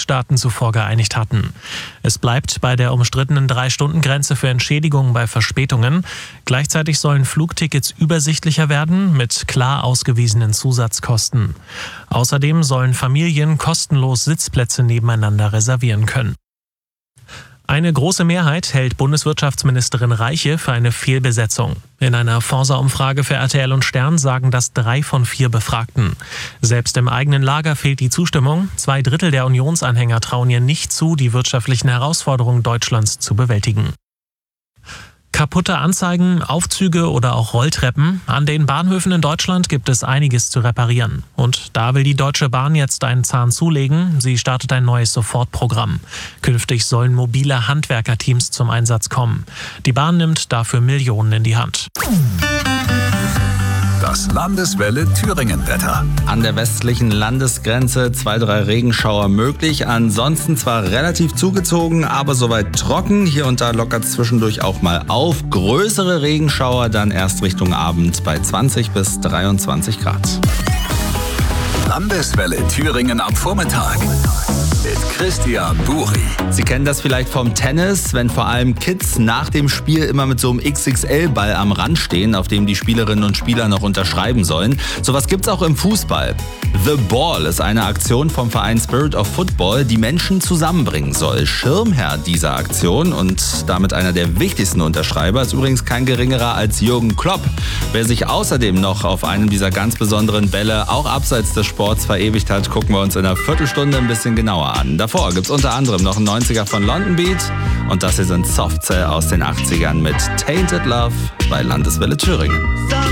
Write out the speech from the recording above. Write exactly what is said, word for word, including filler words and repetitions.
Mitgliedstaaten zuvor geeinigt hatten. Es bleibt bei der umstrittenen Drei-Stunden-Grenze für Entschädigungen bei Verspätungen. Gleichzeitig sollen Flugtickets übersichtlicher werden mit klar ausgewiesenen Zusatzkosten. Außerdem sollen Familien kostenlos Sitzplätze nebeneinander reservieren können. Eine große Mehrheit hält Bundeswirtschaftsministerin Reiche für eine Fehlbesetzung. In einer Forsa-Umfrage für R T L und Stern sagen das drei von vier Befragten. Selbst im eigenen Lager fehlt die Zustimmung. Zwei Drittel der Unionsanhänger trauen ihr nicht zu, die wirtschaftlichen Herausforderungen Deutschlands zu bewältigen. Kaputte Anzeigen, Aufzüge oder auch Rolltreppen. An den Bahnhöfen in Deutschland gibt es einiges zu reparieren. Und da will die Deutsche Bahn jetzt einen Zahn zulegen. Sie startet ein neues Sofortprogramm. Künftig sollen mobile Handwerkerteams zum Einsatz kommen. Die Bahn nimmt dafür Millionen in die Hand. Das Landeswelle Thüringen-Wetter. An der westlichen Landesgrenze zwei, drei Regenschauer möglich. Ansonsten zwar relativ zugezogen, aber soweit trocken. Hier und da lockert es zwischendurch auch mal auf. Größere Regenschauer dann erst Richtung Abend bei zwanzig bis dreiundzwanzig Grad. Landeswelle Thüringen am Vormittag mit Christian Buri. Sie kennen das vielleicht vom Tennis, wenn vor allem Kids nach dem Spiel immer mit so einem X X L-Ball am Rand stehen, auf dem die Spielerinnen und Spieler noch unterschreiben sollen. Sowas gibt's auch im Fußball. The Ball ist eine Aktion vom Verein Spirit of Football, die Menschen zusammenbringen soll. Schirmherr dieser Aktion und damit einer der wichtigsten Unterschreiber ist übrigens kein geringerer als Jürgen Klopp. Wer sich außerdem noch auf einem dieser ganz besonderen Bälle auch abseits des Sports verewigt hat, gucken wir uns in einer Viertelstunde ein bisschen genauer an. Davor gibt's unter anderem noch einen neunziger von London Beat und das hier sind Soft Cell aus den achtzigern mit Tainted Love bei Landeswelle Thüringen.